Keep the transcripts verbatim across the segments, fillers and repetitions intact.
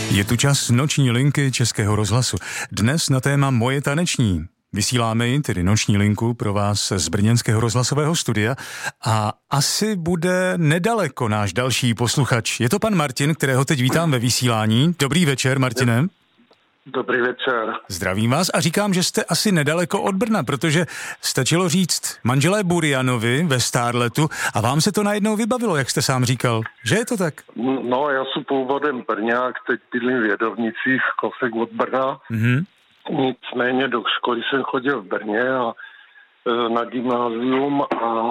Je tu čas noční linky Českého rozhlasu. Dnes na téma Moje taneční. Vysíláme ji, tedy noční linku, pro vás z brněnského rozhlasového studia a asi bude nedaleko náš další posluchač. Je to pan Martin, kterého teď vítám ve vysílání. Dobrý večer, Martine. Dobrý večer. Zdravím vás a říkám, že jste asi nedaleko od Brna, protože stačilo říct manželé Burianovi ve Starletu a vám se to najednou vybavilo, jak jste sám říkal. Že je to tak? No, já jsem původem Brňák, teď bydlím v Jedovnicích, kousek od Brna. Mm-hmm. Nicméně do školy jsem chodil v Brně a e, na gymnázium a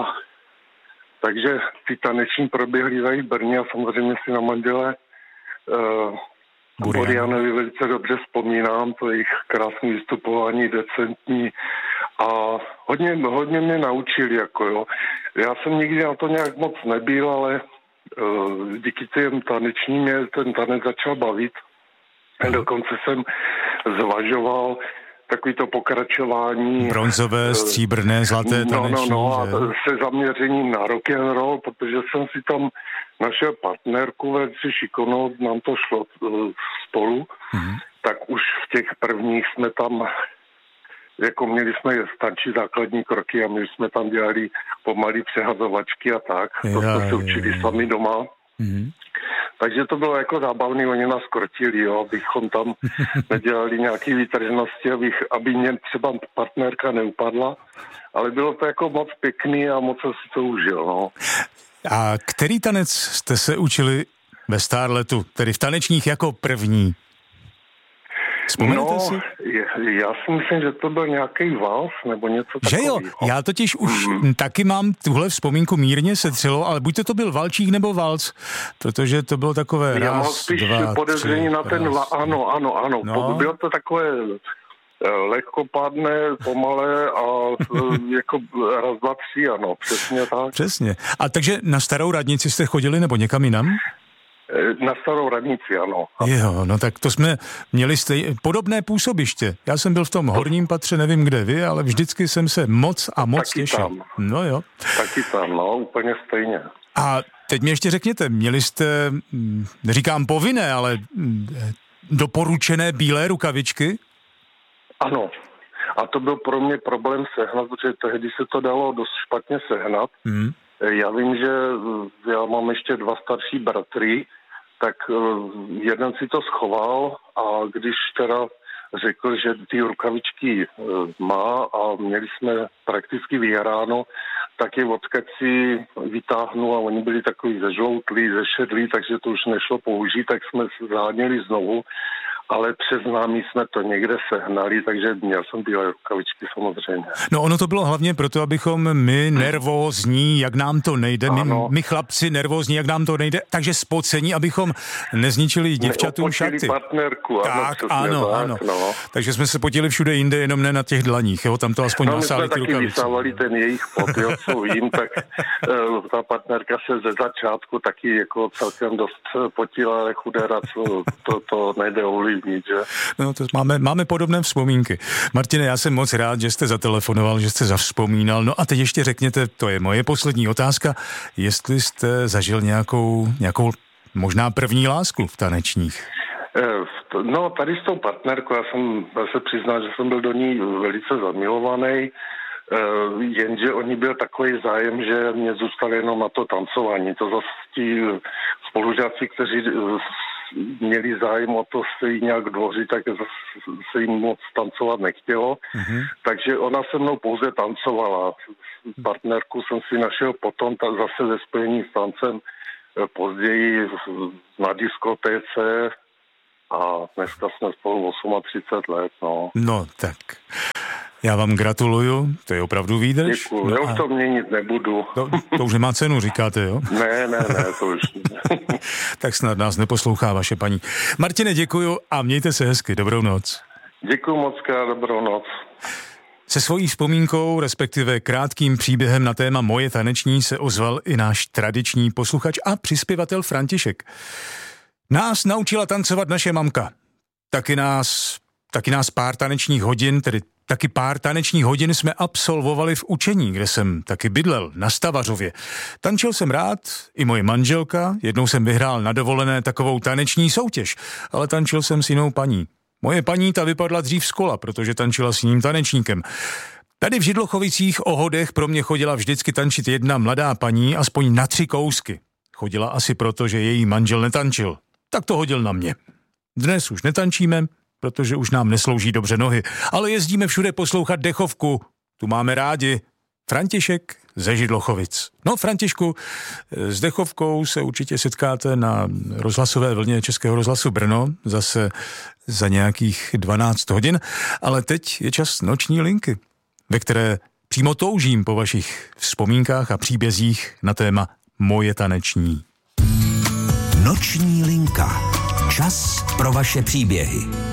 takže ty taneční proběhly v Brně a samozřejmě si na manželé e, Burianovi velice dobře vzpomínám, to jejich krásné vystupování, decentní a hodně, hodně mě naučili, jako jo. Já jsem nikdy na to nějak moc nebyl, ale uh, díky těm tanečním mě ten tanec začal bavit. A dokonce jsem zvažoval takový to pokračování. Bronzové, stříbrné, zlaté taneční. No, no, no, a se zaměřením na rock and roll, protože jsem si tam našel partnerku velice šikovnou, nám to šlo uh, spolu, mm-hmm. tak už v těch prvních jsme tam, jako měli jsme starší základní kroky a my jsme tam dělali pomalý přehazovačky a tak, to jsme se učili je. sami doma. Mm-hmm. Takže to bylo jako zábavný, oni nás krotili, jo, abychom tam nedělali nějaký výtržnosti, abych, aby mě třeba partnerka neupadla, ale bylo to jako moc pěkný a moc si to užil, no. A který tanec jste se učili ve Starletu, tedy v tanečních jako první? Vzpomenete no, si? Já si myslím, že to byl nějaký vals nebo něco takového. Že jo, já totiž už mm. taky mám tuhle vzpomínku mírně setřelo, ale buď to byl valčík nebo valc, protože to bylo takové já raz, mám spíš dva, podezření tři, na ten, raz, va- ano, ano, ano, no. Bylo to takové lehkopádné, pomalé a jako raz, dva, tři, ano, přesně tak. Přesně. A takže na Starou radnici jste chodili nebo někam jinam? Na Starou radnici, ano. Jo, no tak to jsme měli stej... podobné působiště. Já jsem byl v tom horním patře, nevím kde vy, ale vždycky jsem se moc a moc taky těšil. Tam. No jo. Taky tam, no, úplně stejně. A teď mi ještě řekněte, měli jste, neříkám povinné, ale doporučené bílé rukavičky? Ano. A to byl pro mě problém sehnat, protože tehdy se to dalo dost špatně sehnat. Hmm. Já vím, že já mám ještě dva starší bratry, tak jeden si to schoval a když teda řekl, že ty rukavičky má a měli jsme prakticky vyhráno, tak je odkud si vytáhnul a oni byli takový zežloutlí, zešedlí, takže to už nešlo použít, tak jsme zháněli znovu. Ale přes námi jsme to někde sehnali, takže měl jsem bílé rukavičky samozřejmě. No ono to bylo hlavně proto, abychom my nervózní, jak nám to nejde, my, my chlapci nervózní, jak nám to nejde, takže spocení, abychom nezničili děvčatům šaty. partnerku, ano, tak, ano, tak, ano. No. Takže jsme se potili všude jinde, jenom ne na těch dlaních, jo, tam to aspoň no, nasáli ty rukavice. No my jsme taky vysávali ten jejich pot, jo, co vím, tak uh, ta partnerka se ze začátku taky jako celkem dost potila, ale chudera, co to, to nejde ovlivnit. No, to máme, máme podobné vzpomínky. Martine, já jsem moc rád, že jste zatelefonoval, že jste zavzpomínal. No a teď ještě řekněte, to je moje poslední otázka, jestli jste zažil nějakou, nějakou možná první lásku v tanečních. No, tady s tou partnerkou, já jsem se přiznal, že jsem byl do ní velice zamilovaný, jenže oni byl takový zájem, že mě zůstali jenom na to tancování. To zase ti spolužáci, kteří měli zájem o to se jí nějak dvořit, tak se jim moc tancovat nechtělo. Mm-hmm. Takže ona se mnou pouze tancovala. Partnerku jsem si našel potom ta, zase ve spojení s tancem později na diskotéce a dneska jsme spolu třicet osm let. No, no tak... Já vám gratuluju, to je opravdu výdrž. Děkuju, no já už to měnit nebudu. To, to už nemá cenu, říkáte, jo? Ne, ne, ne, to už Tak snad nás neposlouchá vaše paní. Martine, děkuju a mějte se hezky, dobrou noc. Děkuju moc krát, dobrou noc. Se svojí vzpomínkou, respektive krátkým příběhem na téma Moje taneční se ozval i náš tradiční posluchač a přispěvatel František. Nás naučila tancovat naše mamka. Taky nás taky nás pár tanečních hodin, tedy taky pár tanečních hodin jsme absolvovali v učení, kde jsem taky bydlel, na Stavařově. Tančil jsem rád, i moje manželka, jednou jsem vyhrál na dovolené takovou taneční soutěž, ale tančil jsem s jinou paní. Moje paní ta vypadla dřív z kola, protože tančila s jiným tanečníkem. Tady v Židlochovicích o hodech pro mě chodila vždycky tančit jedna mladá paní, aspoň na tři kousky. Chodila asi proto, že její manžel netančil. Tak to hodil na mě. Dnes už netančíme, protože už nám neslouží dobře nohy, ale jezdíme všude poslouchat dechovku. Tu máme rádi. František ze Židlochovic. No, Františku, s dechovkou se určitě setkáte na rozhlasové vlně Českého rozhlasu Brno, zase za nějakých dvanáct hodin, ale teď je čas noční linky, ve které přímo toužím po vašich vzpomínkách a příbězích na téma Moje taneční. Noční linka. Čas pro vaše příběhy.